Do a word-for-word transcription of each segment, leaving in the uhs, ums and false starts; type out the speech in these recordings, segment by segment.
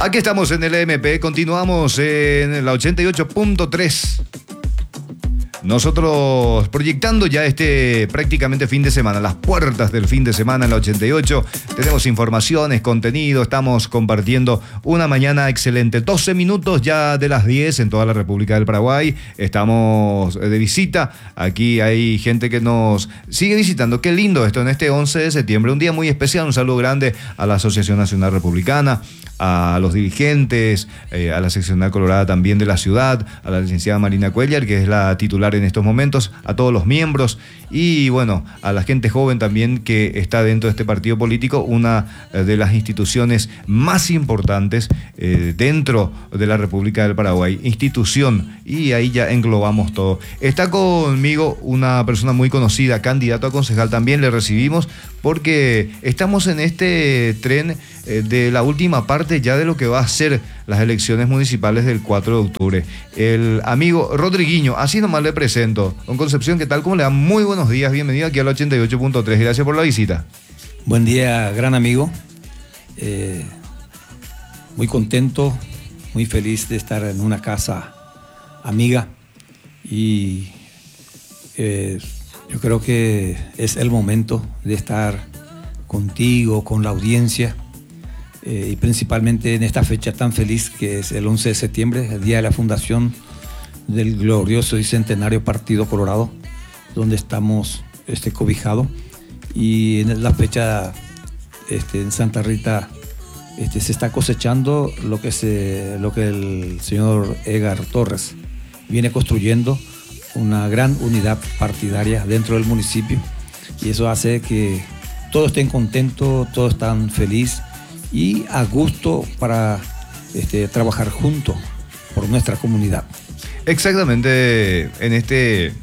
Aquí estamos en el M P, continuamos en la ochenta y ocho punto tres. Nosotros proyectando ya este prácticamente fin de semana, las puertas del fin de semana en la ochenta y ocho. Tenemos informaciones, contenido, estamos compartiendo una mañana excelente. doce minutos ya de las diez en toda la República del Paraguay. Estamos de visita. Aquí hay gente que nos sigue visitando. Qué lindo esto en este once de septiembre, un día muy especial. Un saludo grande a la Asociación Nacional Republicana, a los dirigentes, eh, a la seccional colorada también de la ciudad, a la licenciada Marina Cuellar, que es la titular en estos momentos, a todos los miembros y bueno, a la gente joven también que está dentro de este partido político, una de las instituciones más importantes eh, dentro de la República del Paraguay, institución, y ahí ya englobamos todo. Está conmigo una persona muy conocida, candidato a concejal también, le recibimos porque estamos en este tren eh, de la última parte ya de lo que va a ser las elecciones municipales del cuatro de octubre. El amigo Rodriguinho, así nomás le presento. Don Concepción, ¿qué tal? ¿Cómo le va? Muy buenos días, bienvenido aquí al ochenta y ocho punto tres. Gracias por la visita. Buen día, gran amigo. Eh, muy contento, muy feliz de estar en una casa amiga y eh, yo creo que es el momento de estar contigo, con la audiencia. Eh, y principalmente en esta fecha tan feliz que es el once de septiembre, el día de la fundación del glorioso y centenario Partido Colorado, donde estamos este, cobijados. Y en la fecha este, en Santa Rita este, se está cosechando lo que, se, lo que el señor Edgar Torres viene construyendo, una gran unidad partidaria dentro del municipio, y eso hace que todos estén contentos, todos están felices y a gusto para este, trabajar juntos por nuestra comunidad. Exactamente, en este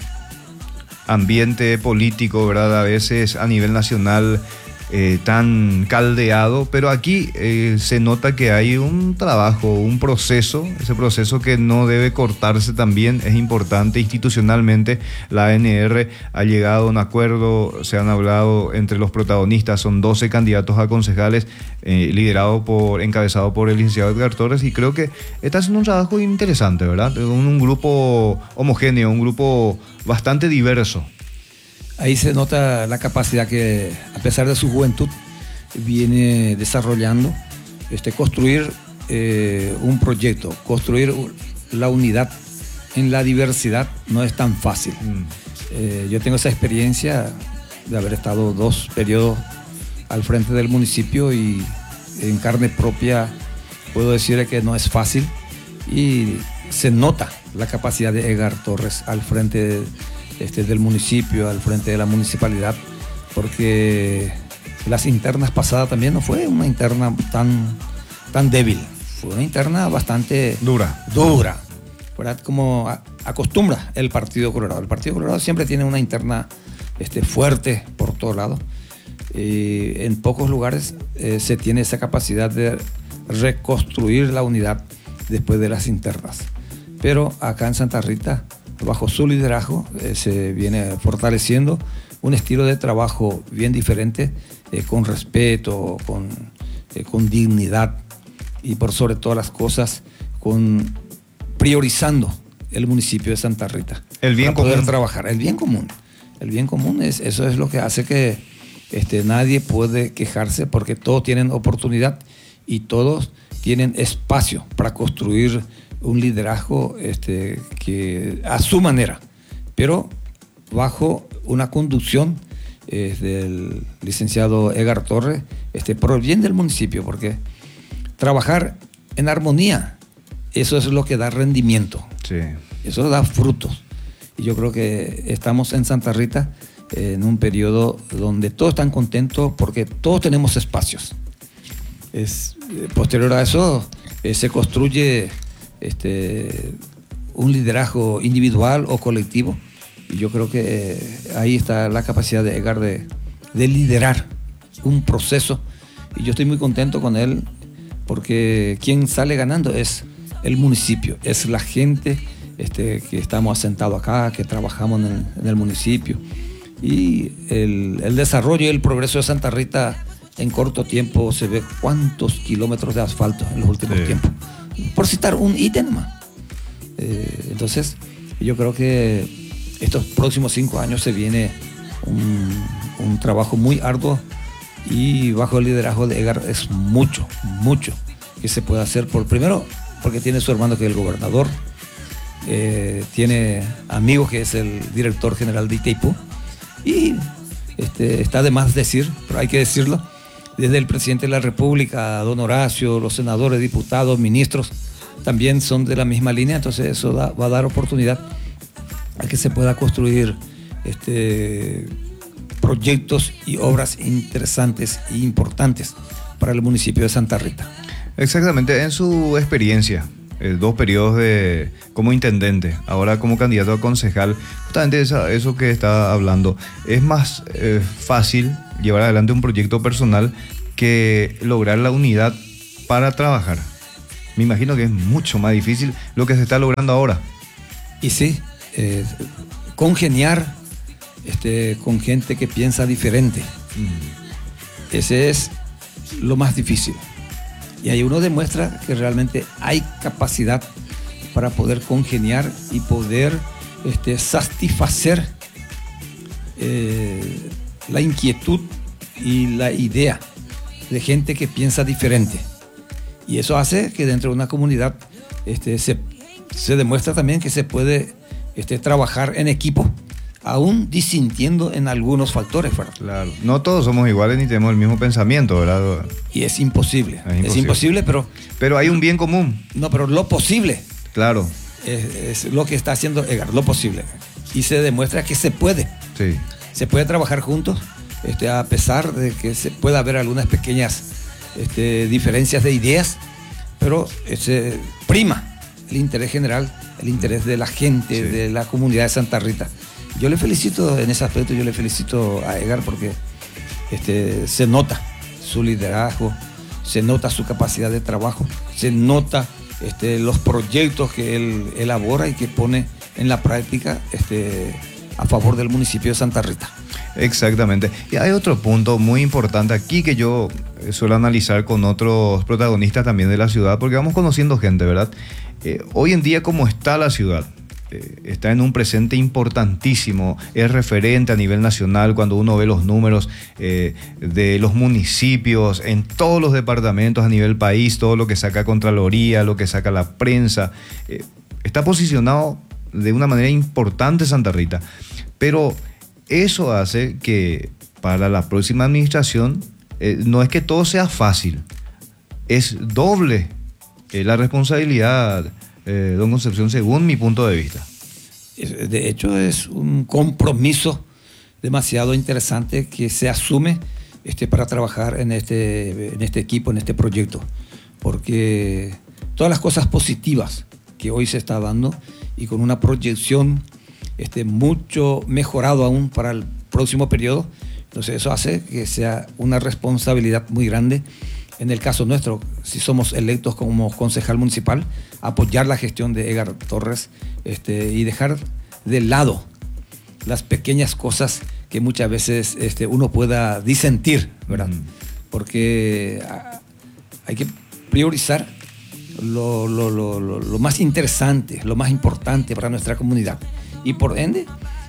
ambiente político, ¿verdad? A veces a nivel nacional eh, tan caldeado, pero aquí eh, se nota que hay un trabajo, un proceso, ese proceso que no debe cortarse también, es importante. Institucionalmente la A N R ha llegado a un acuerdo, se han hablado entre los protagonistas, son doce candidatos a concejales, eh, liderado por, encabezado por el licenciado Edgar Torres, y creo que está haciendo un trabajo interesante, ¿verdad? Un, un grupo homogéneo, un grupo bastante diverso. Ahí se nota la capacidad que, a pesar de su juventud, viene desarrollando. Este, construir eh, un proyecto, construir la unidad en la diversidad no es tan fácil. Mm. Eh, yo tengo esa experiencia de haber estado dos periodos al frente del municipio y en carne propia puedo decirle que no es fácil, y se nota la capacidad de Edgar Torres al frente de Este, del municipio, al frente de la municipalidad, porque las internas pasadas también no fue una interna tan, tan débil, fue una interna bastante dura, dura, ¿verdad? Como a, acostumbra el Partido Colorado. El Partido Colorado siempre tiene una interna este, fuerte por todos lados. Eh, en pocos lugares eh, se tiene esa capacidad de reconstruir la unidad después de las internas, pero acá en Santa Rita, bajo su liderazgo, eh, se viene fortaleciendo un estilo de trabajo bien diferente, eh, con respeto, con, eh, con dignidad y por sobre todas las cosas, con priorizando el municipio de Santa Rita. El bien para poder común. trabajar, el bien común. El bien común, es, eso es lo que hace que este, nadie puede quejarse, porque todos tienen oportunidad y todos tienen espacio para construir un liderazgo este, que a su manera, pero bajo una conducción eh, del licenciado Edgar Torres, este, por el bien del municipio, porque trabajar en armonía, eso es lo que da rendimiento, sí. Eso da frutos. Y yo creo que estamos en Santa Rita eh, en un periodo donde todos están contentos porque todos tenemos espacios. Es, eh, posterior a eso eh, se construye Este, un liderazgo individual o colectivo, y yo creo que eh, ahí está la capacidad de Edgar de, de liderar un proceso, y yo estoy muy contento con él, porque quien sale ganando es el municipio, es la gente este, que estamos asentados acá, que trabajamos en el, en el municipio, y el, el desarrollo y el progreso de Santa Rita en corto tiempo se ve cuántos kilómetros de asfalto en los últimos Sí. tiempos. Por citar un ítem nomás. Eh, entonces, yo creo que estos próximos cinco años se viene un, un trabajo muy arduo y bajo el liderazgo de Edgar es mucho, mucho que se puede hacer. Por primero, porque tiene su hermano que es el gobernador, eh, tiene amigos que es el director general de Itaipú y este, está de más decir, pero hay que decirlo, desde el presidente de la República, don Horacio, los senadores, diputados, ministros, también son de la misma línea, entonces eso da, va a dar oportunidad a que se pueda construir este, proyectos y obras interesantes e importantes para el municipio de Santa Rita. Exactamente, en su experiencia, eh, dos periodos de, como intendente, ahora como candidato a concejal, justamente esa, eso que está hablando, es más eh, fácil llevar adelante un proyecto personal que lograr la unidad para trabajar. Me imagino que es mucho más difícil lo que se está logrando ahora. Y sí, eh, congeniar este, con gente que piensa diferente. Mm. Ese es lo más difícil. Y ahí uno demuestra que realmente hay capacidad para poder congeniar y poder este, satisfacer eh, la inquietud y la idea de gente que piensa diferente. Y eso hace que dentro de una comunidad este, se, se demuestra también que se puede este, trabajar en equipo, aún disintiendo en algunos factores, ¿verdad? Claro, no todos somos iguales ni tenemos el mismo pensamiento, ¿verdad? Y es imposible, es imposible, es imposible pero... Pero hay un bien común. No, pero lo posible. Claro. Es, es lo que está haciendo Edgar, lo posible. Y se demuestra que se puede. Sí. Se puede trabajar juntos, este, a pesar de que se pueda haber algunas pequeñas este, diferencias de ideas, pero ese, prima el interés general, el interés de la gente, sí, de la comunidad de Santa Rita. Yo le felicito en ese aspecto, yo le felicito a Edgar porque este, se nota su liderazgo, se nota su capacidad de trabajo, se nota este, los proyectos que él elabora y que pone en la práctica este, a favor del municipio de Santa Rita. Exactamente. Y hay otro punto muy importante aquí que yo suelo analizar con otros protagonistas también de la ciudad, porque vamos conociendo gente, ¿verdad? Eh, hoy en día, ¿cómo está la ciudad? Eh, está en un presente importantísimo, es referente a nivel nacional cuando uno ve los números eh, de los municipios, en todos los departamentos a nivel país, todo lo que saca Contraloría, lo que saca la prensa. Eh, está posicionado de una manera importante Santa Rita, pero eso hace que para la próxima administración eh, no es que todo sea fácil, es doble eh, la responsabilidad, eh, don Concepción, según mi punto de vista. De hecho, es un compromiso demasiado interesante que se asume este, para trabajar en este, en este equipo, en este proyecto, porque todas las cosas positivas que hoy se está dando y con una proyección Este, mucho mejorado aún para el próximo periodo. Entonces eso hace que sea una responsabilidad muy grande. En el caso nuestro, si somos electos como concejal municipal, apoyar la gestión de Edgar Torres este, y dejar de lado las pequeñas cosas que muchas veces este, uno pueda disentir, ¿verdad? Mm. Porque hay que priorizar lo, lo, lo, lo, lo más interesante, lo más importante para nuestra comunidad. Y por ende,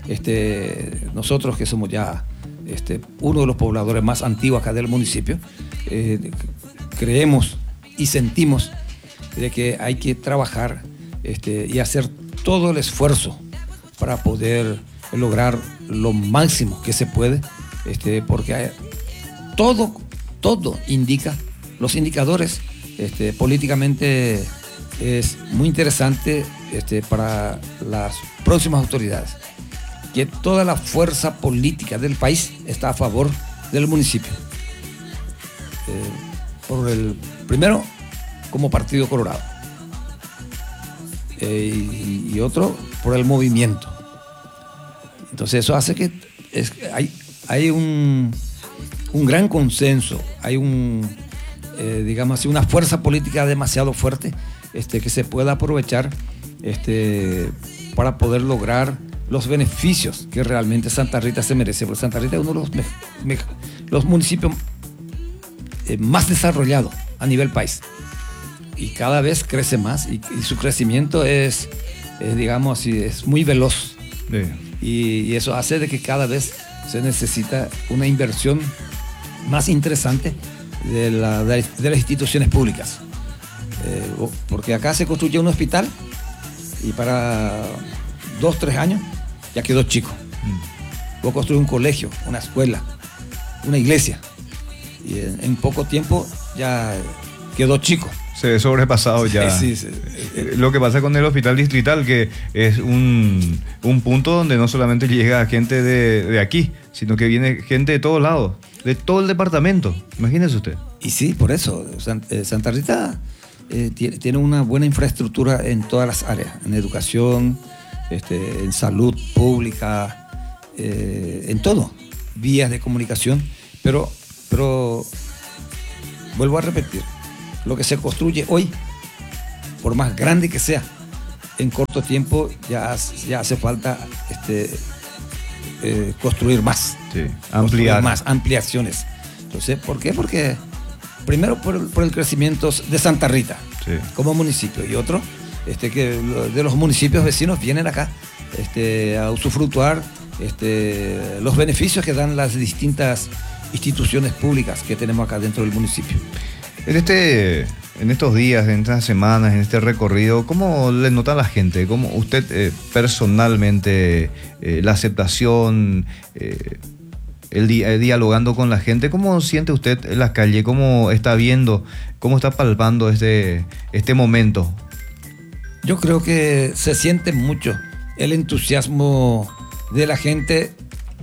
este, nosotros que somos ya este, uno de los pobladores más antiguos acá del municipio, eh, creemos y sentimos de que hay que trabajar este, y hacer todo el esfuerzo para poder lograr lo máximo que se puede, este, porque hay, todo, todo indica, los indicadores este, políticamente es muy interesante este, para las próximas autoridades, que toda la fuerza política del país está a favor del municipio. Eh, por el, primero, como Partido Colorado, eh, y, y otro, por el movimiento. Entonces eso hace que es, hay, hay un, un gran consenso, hay un, eh, digamos así, una fuerza política demasiado fuerte este, que se pueda aprovechar este, para poder lograr los beneficios que realmente Santa Rita se merece, porque Santa Rita es uno de los, me, me, los municipios eh, más desarrollado a nivel país. Y cada vez crece más y, y su crecimiento es, eh, digamos así, es muy veloz. Sí. Y, y eso hace de que cada vez se necesita una inversión más interesante de, la, de, de las instituciones públicas. Eh, porque acá se construye un hospital y para dos, tres años ya quedó chico. Mm. Vos construís un colegio, una escuela, una iglesia y en, en poco tiempo ya quedó chico. Se ve sobrepasado ya. Sí, sí, sí. Lo que pasa con el hospital distrital, que es un, un punto donde no solamente llega gente de, de aquí, sino que viene gente de todos lados, de todo el departamento. Imagínese usted. Y sí, por eso, Santa Rita eh, tiene, tiene una buena infraestructura en todas las áreas, en educación, este, en salud pública, eh, en todo, vías de comunicación, pero, pero vuelvo a repetir, lo que se construye hoy, por más grande que sea, en corto tiempo ya, ya hace falta este, eh, construir más. Sí, ampliar. Más, ampliaciones. Entonces, ¿por qué? Porque primero por, por el crecimiento de Santa Rita, sí, como municipio, y otro, este, que de los municipios vecinos vienen acá este, a usufructuar este, los beneficios que dan las distintas instituciones públicas que tenemos acá dentro del municipio. En, este, en estos días, en estas semanas, en este recorrido, ¿cómo le nota a la gente? ¿Cómo usted eh, personalmente, eh, la aceptación, eh, el, di el dialogando con la gente, cómo siente usted en la calle? ¿Cómo está viendo, cómo está palpando este, este momento? Yo creo que se siente mucho el entusiasmo de la gente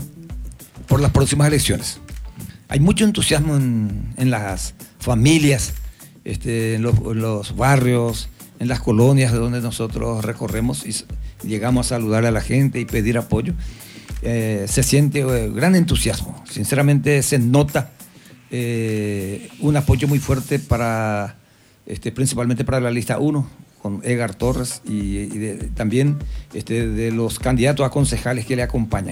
por las próximas elecciones. Hay mucho entusiasmo en, en las familias, este, en, los, en los barrios, en las colonias de donde nosotros recorremos y llegamos a saludar a la gente y pedir apoyo. Eh, se siente eh, gran entusiasmo. Sinceramente se nota eh, un apoyo muy fuerte para, este, principalmente para la lista uno, con Edgar Torres y, y de, también este, de los candidatos a concejales que le acompañan.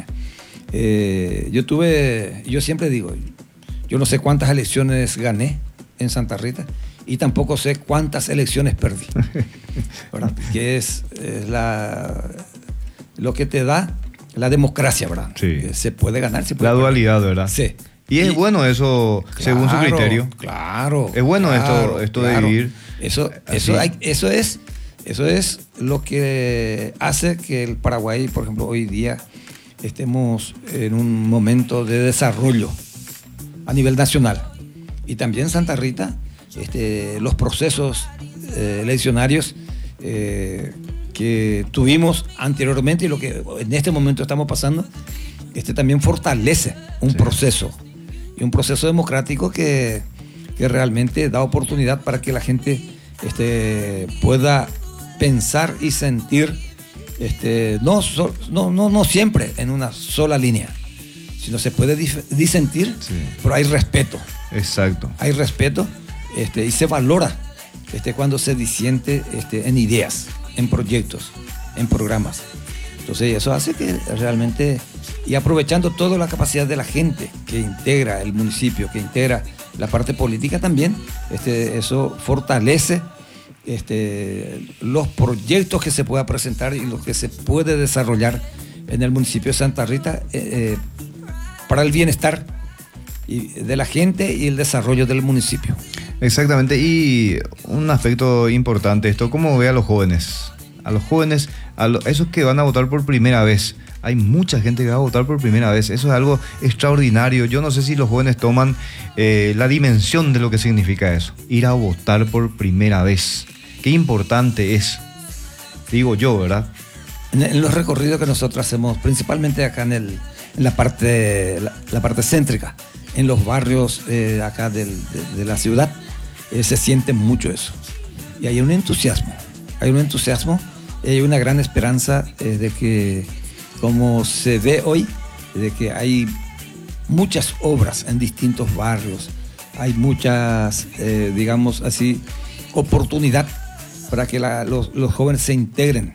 Eh, yo tuve, yo siempre digo, yo no sé cuántas elecciones gané en Santa Rita y tampoco sé cuántas elecciones perdí, ¿verdad? Que es, es la, lo que te da la democracia, ¿verdad? Sí. Que se puede ganar, se puede la perder. Dualidad, ¿verdad? Sí. Y es y, bueno eso, claro, según su criterio. Claro. Es bueno claro, esto, esto claro. de vivir. Eso, eso, hay, eso, es, eso es lo que hace que el Paraguay, por ejemplo, hoy día estemos en un momento de desarrollo a nivel nacional. Y también Santa Rita, este, los procesos eh, eleccionarios eh, que tuvimos anteriormente y lo que en este momento estamos pasando, este también fortalece un sí. proceso, y un proceso democrático que, que realmente da oportunidad para que la gente este, pueda pensar y sentir, este, no, so, no, no, no siempre en una sola línea, sino se puede disentir, sí. pero hay respeto. Exacto. Hay respeto este, y se valora este, cuando se disiente este, en ideas, en proyectos, en programas. Entonces eso hace que realmente, y aprovechando toda la capacidad de la gente que integra el municipio, que integra la parte política también, este, eso fortalece este, los proyectos que se pueda presentar y lo que se puede desarrollar en el municipio de Santa Rita eh, para el bienestar y de la gente y el desarrollo del municipio. Exactamente, y un aspecto importante esto, ¿cómo ve a los jóvenes? A los jóvenes, a, lo, a esos que van a votar por primera vez. Hay mucha gente que va a votar por primera vez. Eso es algo extraordinario. Yo no sé si los jóvenes toman eh, la dimensión de lo que significa eso. Ir a votar por primera vez. Qué importante es. Digo yo, ¿verdad? En, en los recorridos que nosotros hacemos, principalmente acá en, el, en la, parte, la, la parte céntrica, en los barrios eh, acá del, de, de la ciudad, eh, se siente mucho eso. Y hay un entusiasmo. Hay un entusiasmo. Hay una gran esperanza eh, de que, como se ve hoy, de que hay muchas obras en distintos barrios, hay muchas, eh, digamos así, oportunidad para que la, los, los jóvenes se integren,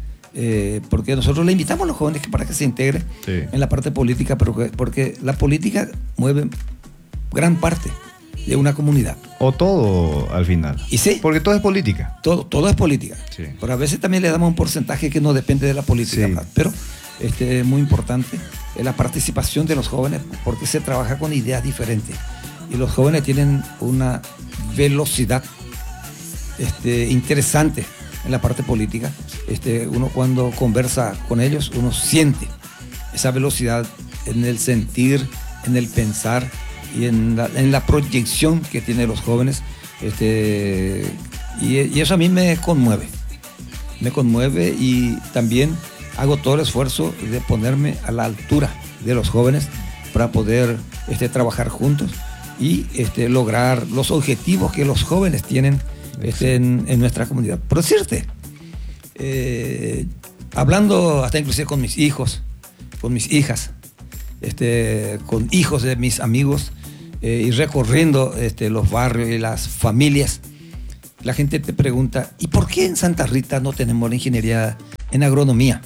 eh, porque nosotros le invitamos a los jóvenes para que se integren sí. en la parte política, pero que, porque la política mueve gran parte de una comunidad. O todo al final. Y sí. Porque todo es política. Todo, todo es política. Sí. Pero a veces también le damos un porcentaje que no depende de la política. Sí. Pero este, es muy importante es la participación de los jóvenes porque se trabaja con ideas diferentes. Y los jóvenes tienen una velocidad este, interesante en la parte política. Este, uno cuando conversa con ellos, uno siente esa velocidad en el sentir, en el pensar y en la, en la proyección que tienen los jóvenes. Este, y, y eso a mí me conmueve. Me conmueve y también hago todo el esfuerzo de ponerme a la altura de los jóvenes para poder este, trabajar juntos y este, lograr los objetivos que los jóvenes tienen este, en, en nuestra comunidad. Por decirte, eh, hablando hasta inclusive con mis hijos, con mis hijas, este, con hijos de mis amigos eh, y recorriendo este, los barrios y las familias, la gente te pregunta, ¿y por qué en Santa Rita no tenemos la ingeniería en agronomía?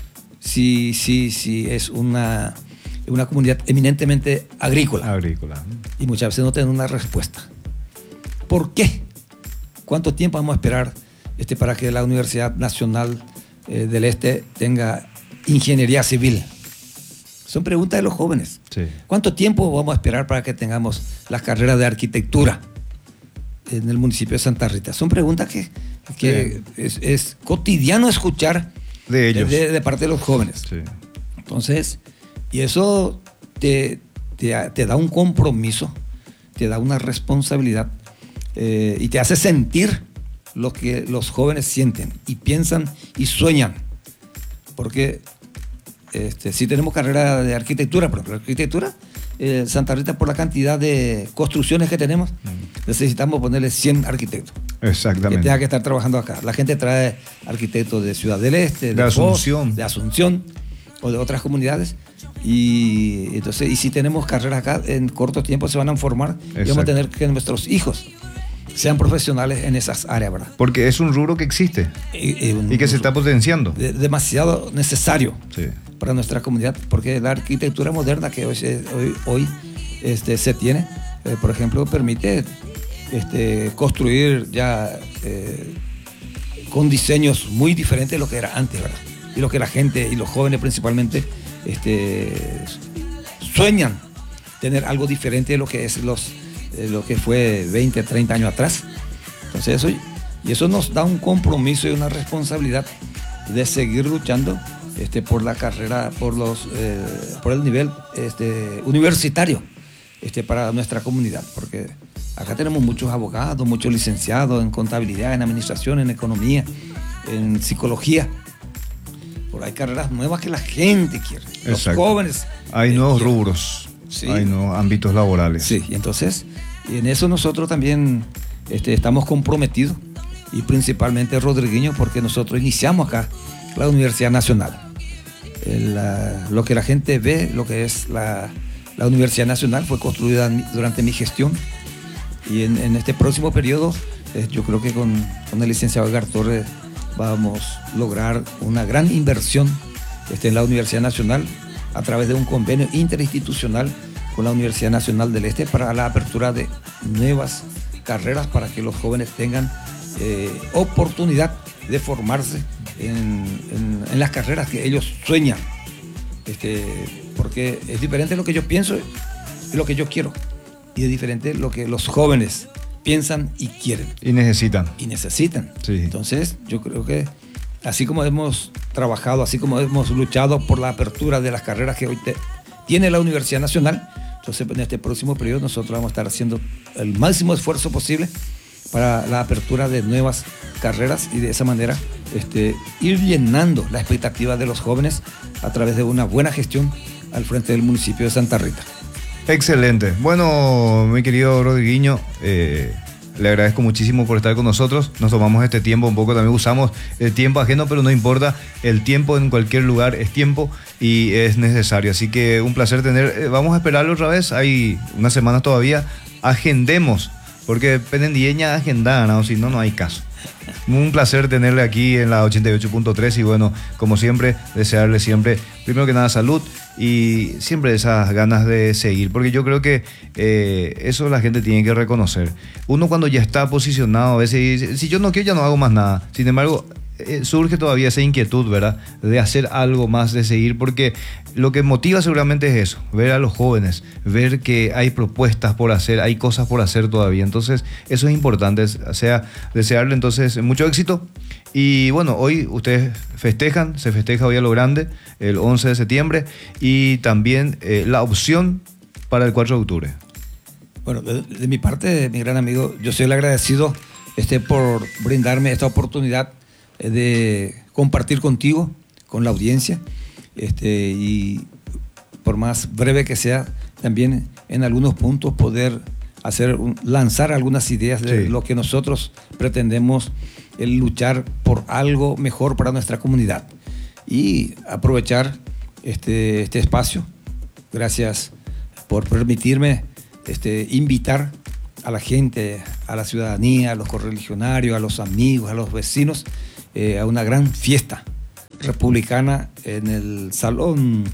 Sí, sí, sí, es una, una comunidad eminentemente agrícola. Agrícola. Y muchas veces no tienen una respuesta. ¿Por qué? ¿Cuánto tiempo vamos a esperar este, para que la Universidad Nacional eh, del Este tenga ingeniería civil? Son preguntas de los jóvenes. Sí. ¿Cuánto tiempo vamos a esperar para que tengamos las carreras de arquitectura en el municipio de Santa Rita? Son preguntas que, que sí. es, es cotidiano escuchar de ellos, de, de parte de los jóvenes. Sí. Entonces, y eso te, te, te da un compromiso, te da una responsabilidad eh, y te hace sentir lo que los jóvenes sienten y piensan y sueñan. Porque este, si tenemos carrera de arquitectura, por ejemplo, arquitectura, eh, Santa Rita, por la cantidad de construcciones que tenemos, mm. necesitamos ponerle cien arquitectos. Exactamente. Que tenga que estar trabajando acá. La gente trae arquitectos de Ciudad del Este, de, de Asunción, Voz, de Asunción o de otras comunidades. Y entonces, y si tenemos carreras acá, en corto tiempo se van a formar. Exacto. Y vamos a tener que nuestros hijos sean profesionales en esas áreas, ¿verdad? Porque es un rubro que existe y, y, un, y que se está potenciando. De, demasiado necesario sí. para nuestra comunidad, porque la arquitectura moderna que hoy, hoy, hoy este, se tiene, eh, por ejemplo, permite este, construir ya eh, con diseños muy diferentes de lo que era antes, ¿verdad? Y lo que la gente y los jóvenes principalmente este, sueñan tener algo diferente de lo que es los lo que fue veinte, treinta años atrás. Entonces eso, y eso nos da un compromiso y una responsabilidad de seguir luchando este, por la carrera, por, los, eh, por el nivel este, universitario este, para nuestra comunidad, porque acá tenemos muchos abogados, muchos licenciados en contabilidad, en administración, en economía, en psicología. Por hay carreras nuevas que la gente quiere, los Exacto. jóvenes. Hay eh, nuevos quieren. rubros. Sí. Hay nuevos ámbitos laborales. Sí, y entonces, y en eso nosotros también este, estamos comprometidos, y principalmente Rodrigueño, porque nosotros iniciamos acá la Universidad Nacional. El, la, lo que la gente ve, lo que es la, la Universidad Nacional, fue construida durante mi gestión, y en, en este próximo periodo, eh, yo creo que con, con el licenciado Edgar Torres vamos a lograr una gran inversión este, en la Universidad Nacional, a través de un convenio interinstitucional con la Universidad Nacional del Este para la apertura de nuevas carreras para que los jóvenes tengan eh, oportunidad de formarse en, en, en las carreras que ellos sueñan. Este, porque es diferente lo que yo pienso y lo que yo quiero. Y es diferente lo que los jóvenes piensan y quieren. Y necesitan. Y necesitan. Sí. Entonces, yo creo que así como hemos trabajado, así como hemos luchado por la apertura de las carreras que hoy te, tiene la Universidad Nacional, entonces en este próximo periodo nosotros vamos a estar haciendo el máximo esfuerzo posible para la apertura de nuevas carreras y de esa manera este, ir llenando la expectativa de los jóvenes a través de una buena gestión al frente del municipio de Santa Rita. Excelente. Bueno, mi querido Rodriguinho, eh, le agradezco muchísimo por estar con nosotros. Nos tomamos este tiempo un poco, también usamos el tiempo ajeno, pero no importa, el tiempo en cualquier lugar es tiempo y es necesario. Así que un placer tener, vamos a esperarlo otra vez, hay unas semanas todavía, agendemos, porque penendieña agendada, ¿no? Si no, no hay caso. Un placer tenerle aquí en la ochenta y ocho punto tres y bueno, como siempre, desearle siempre, primero que nada, salud y siempre esas ganas de seguir, porque yo creo que eh, eso la gente tiene que reconocer. Uno cuando ya está posicionado, a veces dice, si yo no quiero ya no hago más nada. Sin embargo, eh, surge todavía esa inquietud, ¿verdad? De hacer algo más, de seguir, porque lo que motiva seguramente es eso, ver a los jóvenes, ver que hay propuestas por hacer, hay cosas por hacer todavía. Entonces, eso es importante, o sea, desearle entonces mucho éxito. Y bueno, hoy ustedes festejan, se festeja hoy a lo grande, el once de septiembre, y también eh, la opción para el cuatro de octubre. Bueno, de, de mi parte, mi gran amigo, yo soy el agradecido este, por brindarme esta oportunidad de compartir contigo, con la audiencia, este, y por más breve que sea, también en algunos puntos poder hacer un, lanzar algunas ideas de sí. Lo que nosotros pretendemos, el luchar por algo mejor para nuestra comunidad y aprovechar este, este espacio. Gracias por permitirme este, invitar a la gente, a la ciudadanía, a los correligionarios, a los amigos, a los vecinos, eh, a una gran fiesta republicana en el Salón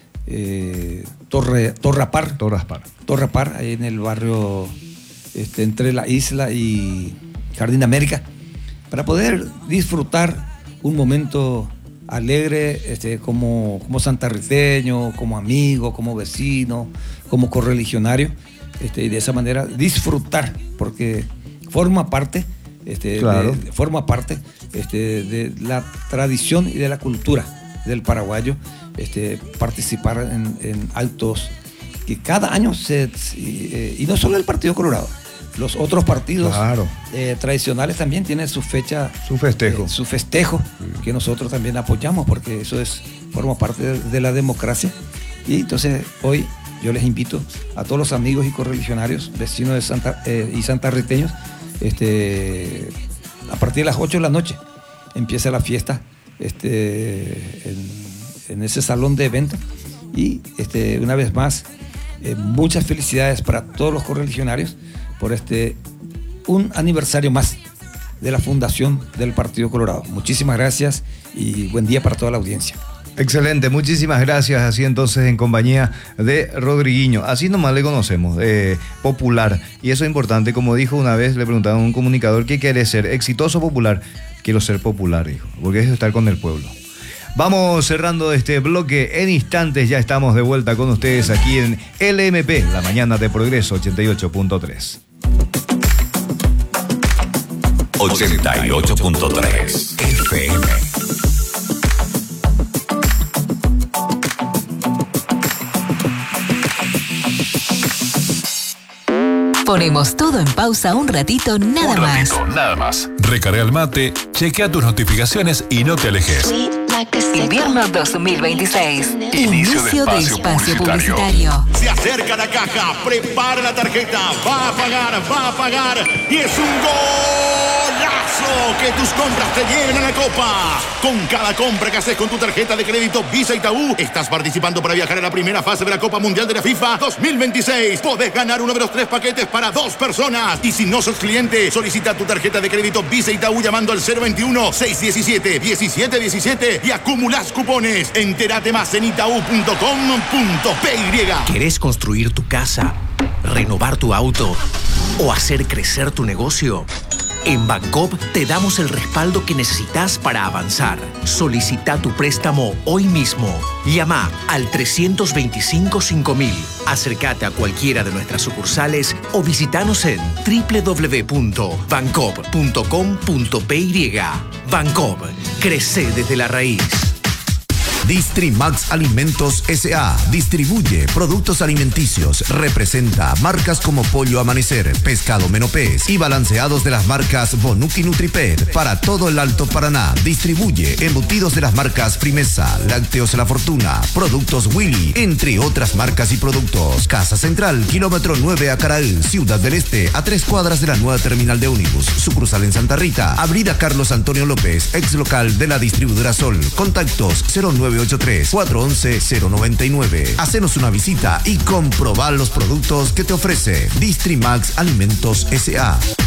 eh, Torre, Torrapar. Torrapar. Torrapar, ahí en el barrio este, entre la isla y Jardín América, para poder disfrutar un momento alegre este, como, como santarriteño, como amigo, como vecino, como correligionario, este, y de esa manera disfrutar, porque forma parte, este, claro. de, forma parte este, de la tradición y de la cultura del paraguayo, este, participar en, en actos que cada año se... Y, y no solo el Partido Colorado, los otros partidos claro. eh, tradicionales también tienen su fecha, su festejo, eh, su festejo sí. Que nosotros también apoyamos, porque eso es forma parte de, de la democracia. Y entonces hoy yo les invito a todos los amigos y correligionarios, vecinos de Santa eh, y santarriteños, este, a partir de las ocho de la noche empieza la fiesta este, en, en ese salón de eventos. Y este, una vez más, eh, muchas felicidades para todos los correligionarios por este un aniversario más de la fundación del Partido Colorado. Muchísimas gracias y buen día para toda la audiencia. Excelente, muchísimas gracias. Así entonces en compañía de Rodriguinho. Así nomás le conocemos, eh, popular. Y eso es importante. Como dijo una vez, le preguntaron a un comunicador, ¿qué quiere ser? ¿Exitoso o popular? Quiero ser popular, dijo, porque es estar con el pueblo. Vamos cerrando este bloque. En instantes ya estamos de vuelta con ustedes aquí en L M P, La Mañana de Progreso ochenta y ocho punto tres. ochenta y ocho punto tres F M. Ponemos todo en pausa un ratito, nada un más. ratito, nada más. Recarga el mate, chequea tus notificaciones y no te alejes. Invierno dos mil veintiséis. Inicio Inicio de de espacio espacio publicitario. publicitario. Se acerca la caja, prepara la tarjeta, va a pagar, va a pagar y es un golazo que tus compras te lleven a la copa. Con cada compra que haces con tu tarjeta de crédito Visa Itaú, estás participando para viajar a la primera fase de la Copa Mundial de la FIFA dos mil veintiséis. Podés ganar uno de los tres paquetes para dos personas. Y si no sos cliente, solicita tu tarjeta de crédito Visa Itaú llamando al cero veintiuno, seiscientos diecisiete, diecisiete diecisiete y acumulás cupones. Entérate más en itaú punto com punto p y. ¿Querés construir tu casa, renovar tu auto o hacer crecer tu negocio? En Bancop te damos el respaldo que necesitas para avanzar. Solicita tu préstamo hoy mismo. Llama al trescientos veinticinco cinco mil. Acércate a cualquiera de nuestras sucursales o visitanos en doble u doble u doble u punto bancop punto com punto p y. Bancop, crece desde la raíz. Distrimax Alimentos S A distribuye productos alimenticios, representa marcas como Pollo Amanecer, Pescado Menopés y balanceados de las marcas Bonuki Nutripet para todo el Alto Paraná. Distribuye embutidos de las marcas Primesa, Lácteos La Fortuna, Productos Willy, entre otras marcas y productos. Casa Central, kilómetro nueve Acaraí, Ciudad del Este, a tres cuadras de la nueva terminal de ómnibus. Sucursal en Santa Rita, Avenida Carlos Antonio López, ex local de la distribuidora Sol. Contactos cero nueve ocho tres, cuatro once, cero noventa y nueve. Hacenos una visita y comprobar los productos que te ofrece Distrimax Alimentos S A